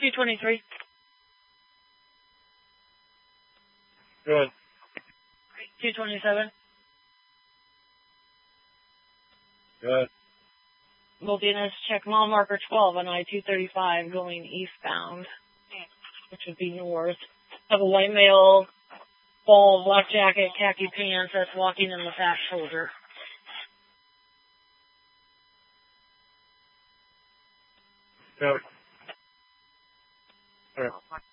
223. Good. 227. Good. Multi-units, check mile marker 12 on I-235 going eastbound, which would be north. Have a white male, bald, black jacket, khaki pants that's walking in the fat shoulder. Good. All right.